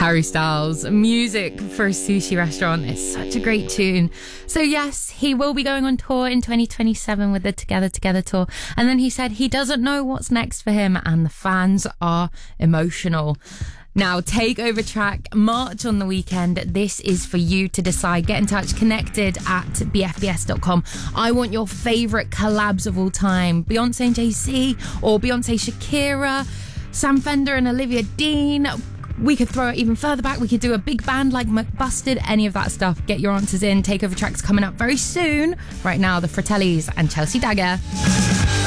Harry Styles, Music for a Sushi Restaurant. It's such a great tune. So yes, he will be going on tour in 2027 with the Together Together tour. And then he said he doesn't know what's next for him, and the fans are emotional. Now, Takeover Track, March on the weekend. This is for you to decide. Get in touch, connected at bfbs.com. I want your favourite collabs of all time. Beyonce and Jay-Z, or Beyonce Shakira, Sam Fender and Olivia Dean. We could throw it even further back. We could do a big band like McBusted, any of that stuff. Get your answers in. Takeover Track's coming up very soon. Right now, the Fratellis and Chelsea Dagger.